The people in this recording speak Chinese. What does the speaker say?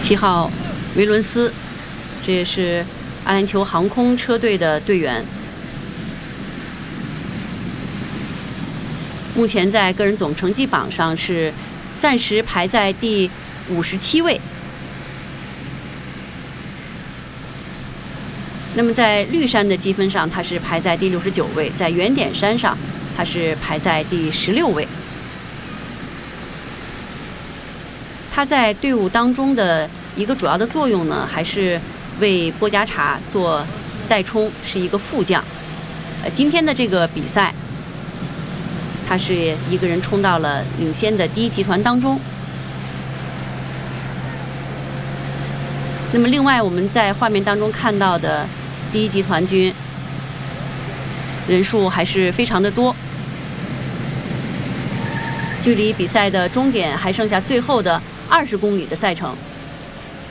7号维伦斯，这也是阿联酋航空车队的队员。目前在个人总成绩榜上是暂时排在第57位。那么在绿山的积分上，他是排在第69位；在圆点山上，他是排在第16位。他在队伍当中的一个主要的作用呢，还是为波加查做代冲，是一个副将。今天的这个比赛，他是一个人冲到了领先的第一集团当中。那么另外我们在画面当中看到的第一集团军人数还是非常的多，距离比赛的终点还剩下最后的20公里的赛程。